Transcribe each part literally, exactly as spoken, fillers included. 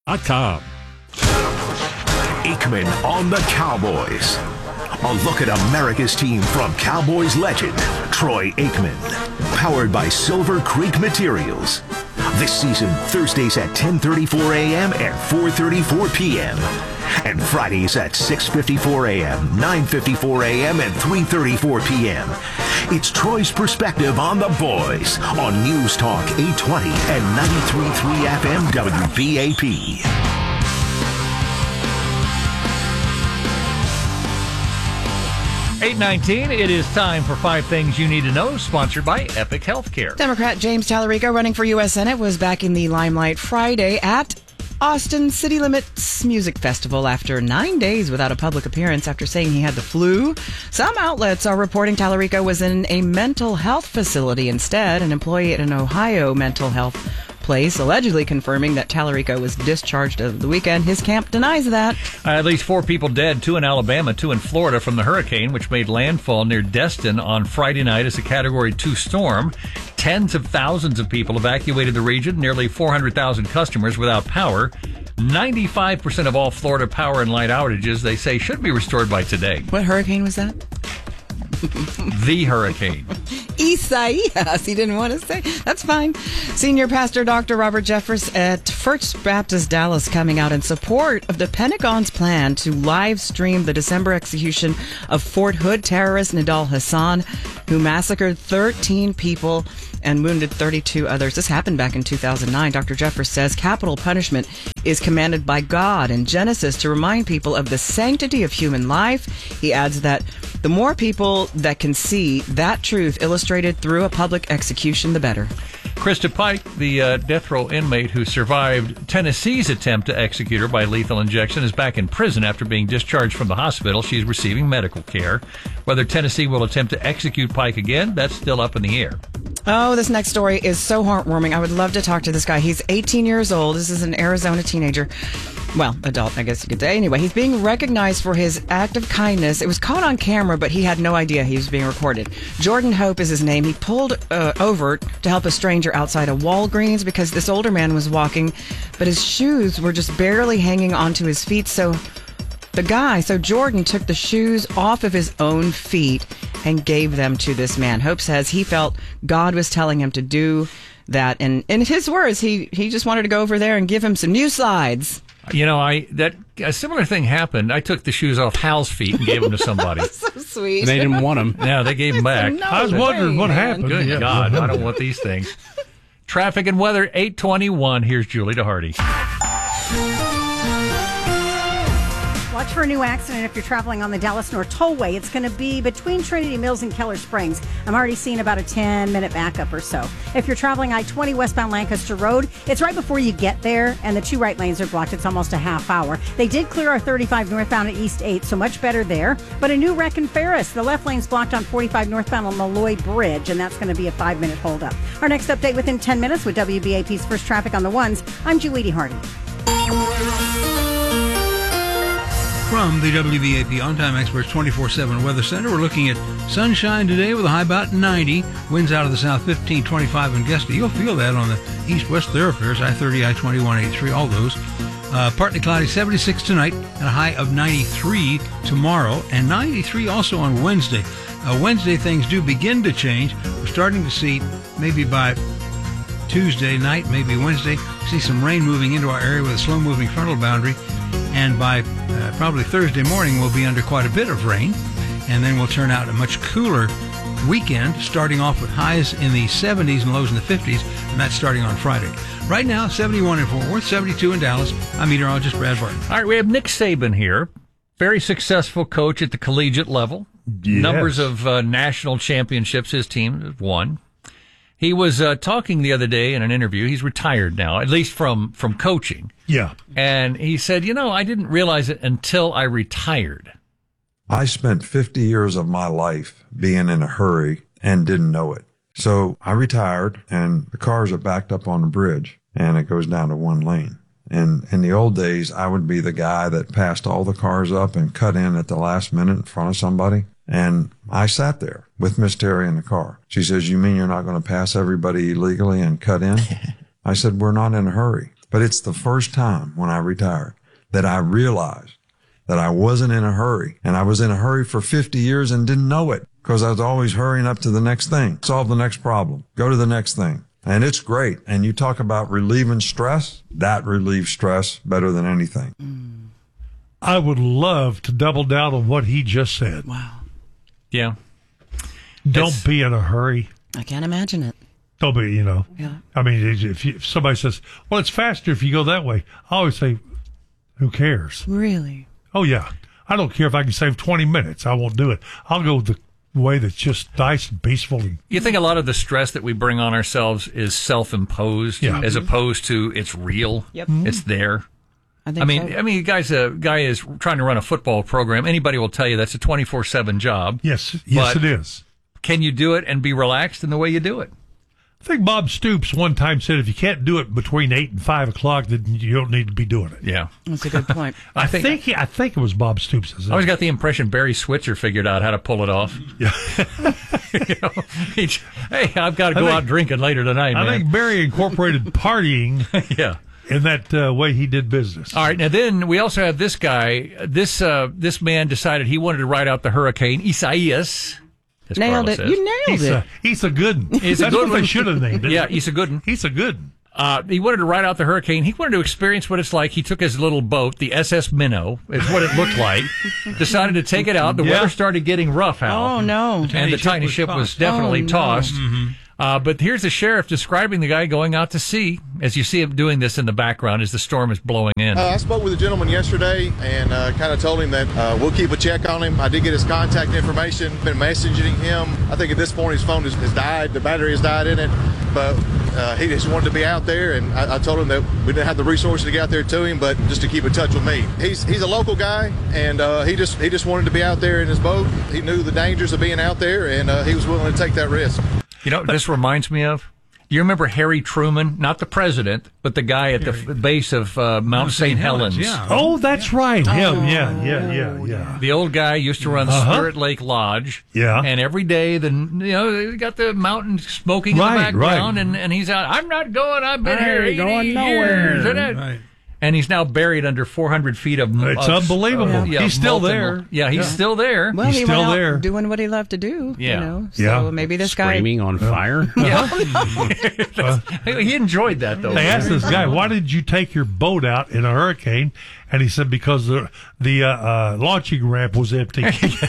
dot com. Aikman on the Cowboys. A look at America's team from Cowboys legend, Troy Aikman. Powered by Silver Creek Materials. This season, Thursdays at ten thirty-four a.m. and four thirty-four p.m. And Fridays at six fifty-four a.m., nine fifty-four a.m., and three thirty-four p.m. It's Troy's perspective on the boys on News Talk eight twenty and ninety-three point three F M W B A P. eight nineteen, it is time for Five Things You Need to Know, sponsored by Epic Healthcare. Democrat James Tallarico, running for U S Senate, was back in the limelight Friday at Austin City Limits Music Festival after nine days without a public appearance after saying he had the flu. Some outlets are reporting Tallarico was in a mental health facility instead, an employee at an Ohio mental health place, allegedly confirming that Tallarico was discharged over the weekend. His camp denies that. Uh, at least four people dead, two in Alabama, two in Florida from the hurricane, which made landfall near Destin on Friday night as a Category two storm. Tens of thousands of people evacuated the region, nearly four hundred thousand customers without power. ninety-five percent of all Florida power and light outages, they say, should be restored by today. What hurricane was that? The hurricane. Isaias. He didn't want to say. That's fine. Senior Pastor Doctor Robert Jeffress at First Baptist Dallas coming out in support of the Pentagon's plan to live stream the December execution of Fort Hood terrorist Nidal Hassan, who massacred thirteen people and wounded thirty-two others. This happened back in two thousand nine. Doctor Jeffress says capital punishment is commanded by God in Genesis to remind people of the sanctity of human life. He adds that the more people that can see that truth illustrated through a public execution, the better. Krista Pike, the uh, death row inmate who survived Tennessee's attempt to execute her by lethal injection, is back in prison after being discharged from the hospital. She's receiving medical care. Whether Tennessee will attempt to execute Pike again, that's still up in the air. Oh, this next story is so heartwarming. I would love to talk to this guy. He's eighteen years old. This is an Arizona teenager. Well, adult, I guess you could say. Anyway, he's being recognized for his act of kindness. It was caught on camera, but he had no idea he was being recorded. Jordan Hope is his name. He pulled uh, over to help a stranger outside a Walgreens because this older man was walking, but his shoes were just barely hanging onto his feet. So the guy, so Jordan took the shoes off of his own feet and gave them to this man. Hope says he felt God was telling him to do that. And in his words, he, he just wanted to go over there and give him some new slides. You know, I that a similar thing happened. I took the shoes off Hal's feet and gave them to somebody. So sweet. And they didn't want them. Yeah, they gave them back. No I was wondering way, what man. happened. Good Yeah. God, I don't want these things. Traffic and weather, eight twenty-one. Here's Julie DeHardy. Watch for a new accident if you're traveling on the Dallas North Tollway. It's going to be between Trinity Mills and Keller Springs. I'm already seeing about a ten-minute backup or so. If you're traveling I twenty westbound Lancaster Road, it's right before you get there, and the two right lanes are blocked. It's almost a half hour. They did clear our thirty-five northbound at East eight, so much better there. But a new wreck in Ferris. The left lane's blocked on forty-five northbound on Malloy Bridge, and that's going to be a five-minute holdup. Our next update within ten minutes with W B A P's First Traffic on the Ones. I'm Julie DeHardy. From the W B A P On-Time Experts twenty-four seven Weather Center, we're looking at sunshine today with a high about ninety. Winds out of the south fifteen, twenty-five in Gesta. You'll feel that on the east-west thoroughfares, I thirty, I twenty-one, eighty-three, all those. Uh, partly cloudy, seventy-six tonight, and a high of ninety-three tomorrow, and ninety-three also on Wednesday. Uh, Wednesday, things do begin to change. We're starting to see, maybe by Tuesday night, maybe Wednesday, see some rain moving into our area with a slow-moving frontal boundary. And by uh, probably Thursday morning, we'll be under quite a bit of rain. And then we'll turn out a much cooler weekend, starting off with highs in the seventies and lows in the fifties. And that's starting on Friday. Right now, seventy-one in Fort Worth, seventy-two in Dallas. I'm meteorologist Brad Barton. All right, we have Nick Saban here. Very successful coach at the collegiate level. Yes. Numbers of uh, national championships his team has won. He was uh, talking the other day in an interview. He's retired now, at least from, from coaching. Yeah. And he said, you know, I didn't realize it until I retired. I spent fifty years of my life being in a hurry and didn't know it. So I retired, and the cars are backed up on the bridge, and it goes down to one lane. And in the old days, I would be the guy that passed all the cars up and cut in at the last minute in front of somebody. And I sat there with Miss Terry in the car. She says, you mean you're not going to pass everybody illegally and cut in? I said, we're not in a hurry. But it's the first time when I retired that I realized that I wasn't in a hurry. And I was in a hurry for fifty years and didn't know it because I was always hurrying up to the next thing, solve the next problem, go to the next thing. And it's great. And you talk about relieving stress, that relieves stress better than anything. I would love to double down on what he just said. Wow. Yeah. Don't It's- be in a hurry. I can't imagine it. Don't be, you know. Yeah. I mean, if, you, if somebody says, well, it's faster if you go that way, I always say, who cares? Really? Oh, yeah. I don't care if I can save twenty minutes. I won't do it. I'll go the way that's just nice and peaceful. And, You think a lot of the stress that we bring on ourselves is self-imposed Yeah. as opposed to it's real? Yep. It's there. I think I mean, so. I mean, guys, a guy is trying to run a football program. Anybody will tell you that's a twenty-four seven job. yes, yes, But- it is. Can you do it and be relaxed in the way you do it? I think Bob Stoops one time said if you can't do it between eight and five o'clock, then you don't need to be doing it. Yeah. That's a good point. I I think, think he, I think it was Bob Stoops. that said I always it. got the impression Barry Switzer figured out how to pull it off. Yeah. You know, he, hey, I've got to go think- out drinking later tonight, I man. think Barry incorporated partying yeah. in that uh, way he did business. All right. Now then we also have this guy. This uh, this man decided he wanted to ride out the hurricane. Isaias. as Nailed Carla it. says. You nailed He's it. a, he's a good one. He's a That's good what one. they should have named it. Yeah, he's a good one. He's a good one. Uh, he wanted to ride out the hurricane. He wanted to experience what it's like. He took his little boat, the S S Minnow, is what it looked like. Decided to take it out. The Yeah. weather started getting rough out. Oh, no. And the tiny ship was definitely Oh, no. tossed. Uh, but here's the sheriff describing the guy going out to sea. As you see him doing this in the background as the storm is blowing in. Uh, I spoke with a gentleman yesterday and uh, kind of told him that uh, we'll keep a check on him. I did get his contact information, been messaging him. I think at this point his phone has, has died, the battery has died in it, but uh, he just wanted to be out there, and I, I told him that we didn't have the resources to get out there to him, but just to keep in touch with me. He's he's a local guy, and uh, he just he just wanted to be out there in his boat. He knew the dangers of being out there, and uh, he was willing to take that risk. You know what this reminds me of? Do you remember Harry Truman? Not the president, but the guy at the f- base of uh, Mount Saint Helens. Yeah. Oh, that's right. Him. Yeah, yeah, yeah, yeah. The old guy used to run Uh-huh. Spirit Lake Lodge. Yeah. And every day, the you know, they got the mountain smoking in Right, the background, right. and, and he's out. I'm not going. I've been I here ain't eighty going years. nowhere. And, it- Right. and he's now buried under four hundred feet of. It's of- unbelievable. of- yeah, He's still molten- there. Yeah, he's Yeah. still there. Well, He's he still went out there. doing what he loved to do. Yeah. You know? So Yeah. maybe this guy. Screaming on fire. Yeah. He enjoyed that though. They asked this guy, "Why did you take your boat out in a hurricane?" And he said, "Because the the uh, uh, launching ramp was empty."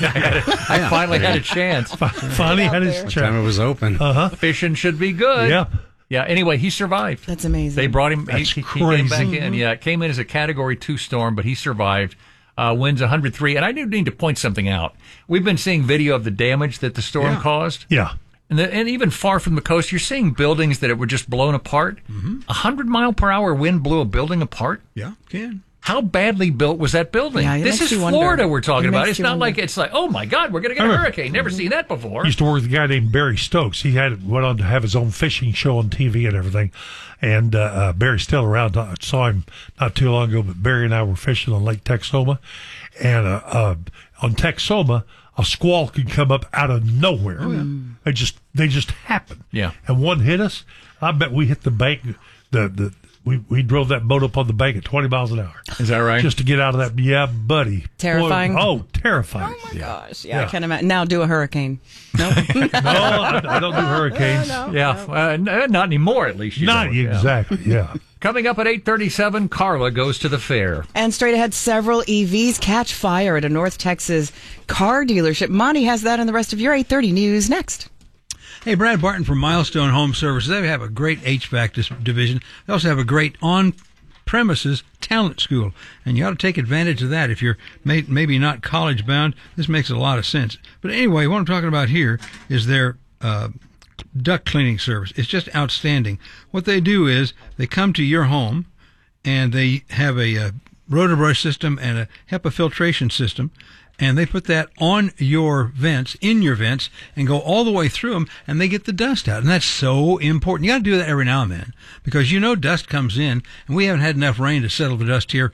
I finally had a chance. Finally had his Time check. it was open. Fishing should be good. Yeah. Yeah. Anyway, he survived. That's amazing. They brought him. That's he, he came back crazy. in. Yeah, it came in as a Category Two storm, but he survived. Uh, winds one hundred three. And I do need to point something out. We've been seeing video of the damage that the storm Yeah. caused, Yeah. and, the, and even far from the coast, you're seeing buildings that were just blown apart. A hundred mile per hour wind blew a building apart. Yeah, can. How badly built was that building? Yeah, it this makes is you wonder. Florida we're talking It about. makes It's you not wonder. like it's like, oh my God, we're going to get a Remember- hurricane. Never seen that before. Used to work with a guy named Barry Stokes. He had went on to have his own fishing show on T V and everything. And uh, uh, Barry's still around. I saw him not too long ago, but Barry and I were fishing on Lake Texoma. And uh, uh, on Texoma, a squall could come up out of nowhere. Oh, yeah. They just they just happen. Yeah. And one hit us. I bet we hit the bank. The the we, we drove that boat up on the bank at twenty miles an hour. Is that right? Just to get out of that. Yeah, buddy. Terrifying? Boy, oh, terrifying. Oh my gosh! Yeah, Yeah. I can't imagine. Now do a hurricane. No, No, I, I don't do hurricanes. yeah, uh, n- not anymore. At least you Not don't. Yeah. exactly. Yeah. Coming up at eight thirty-seven, Carla goes to the fair. and straight ahead, several E Vs catch fire at a North Texas car dealership. Monty has that and the rest of your eight thirty news next. Hey, Brad Barton from Milestone Home Services. They have a great H V A C dis- division. They also have a great on-premises talent school, and you ought to take advantage of that. If you're may- maybe not college-bound, this makes a lot of sense. But anyway, what I'm talking about here is their uh, duct cleaning service. It's just outstanding. What they do is they come to your home, and they have a, uh rotobrush system and a HEPA filtration system, and they put that on your vents, in your vents, and go all the way through them, and they get the dust out. And that's so important. You got to do that every now and then, because you know dust comes in, and we haven't had enough rain to settle the dust here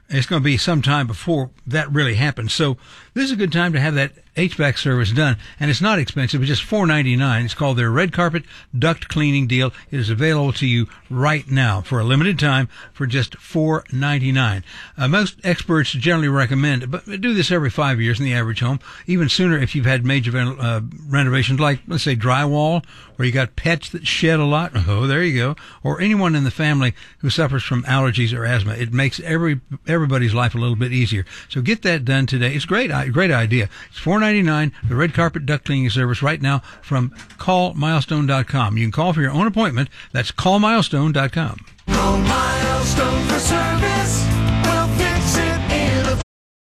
it's going to be some time before that really happens. So this is a good time to have that H V A C service done, and it's not expensive. It's just four ninety-nine. It's called their Red Carpet Duct Cleaning Deal. It is available to you right now for a limited time for just four ninety-nine. Uh, most experts generally recommend, but do this every five years in the average home, even sooner if you've had major uh, renovations like, let's say, drywall, or you got pets that shed a lot. Oh, there you go. Or anyone in the family who suffers from allergies or asthma. It makes every everybody's life a little bit easier. So get that done today. It's a great, great idea. It's four ninety-nine, the Red Carpet Duct Cleaning Service right now from call milestone dot com. You can call for your own appointment. That's call milestone dot com. Call Milestone for service. We'll fix it in a...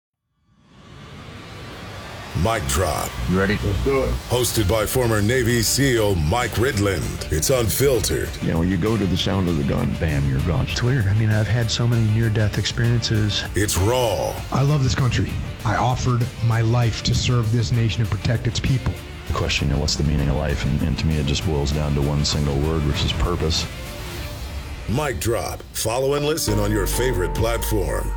Mic Drop. You ready? Let's do it. Hosted by former Navy SEAL Mike Ridland. It's unfiltered. You know, you go to the sound of the gun, bam, you're gone. It's weird. I mean, I've had so many near-death experiences. It's raw. I love this country. I offered my life to serve this nation and protect its people. The question, you know, what's the meaning of life? And, and to me, it just boils down to one single word, which is purpose. Mic Drop. Follow and listen on your favorite platform.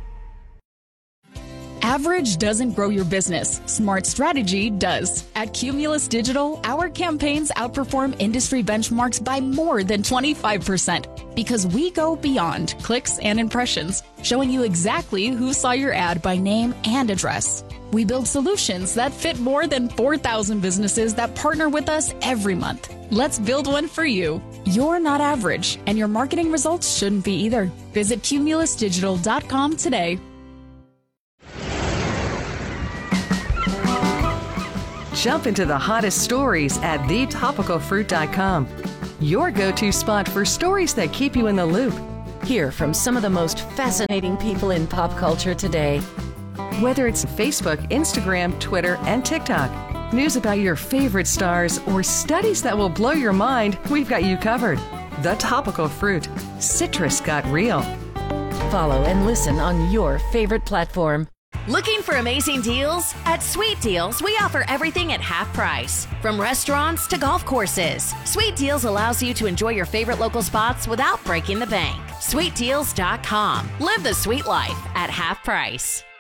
Average doesn't grow your business. Smart strategy does. At Cumulus Digital, our campaigns outperform industry benchmarks by more than twenty-five percent because we go beyond clicks and impressions, showing you exactly who saw your ad by name and address. We build solutions that fit more than four thousand businesses that partner with us every month. Let's build one for you. You're not average, and your marketing results shouldn't be either. Visit cumulus digital dot com today. Jump into the hottest stories at the topical fruit dot com. Your go-to spot for stories that keep you in the loop. Hear from some of the most fascinating people in pop culture today. Whether it's Facebook, Instagram, Twitter, and TikTok, news about your favorite stars, or studies that will blow your mind, we've got you covered. The Topical Fruit. Citrus got real. Follow and listen on your favorite platform. Looking for amazing deals? At Sweet Deals, we offer everything at half price. From restaurants to golf courses, Sweet Deals allows you to enjoy your favorite local spots without breaking the bank. sweet deals dot com. Live the sweet life at half price.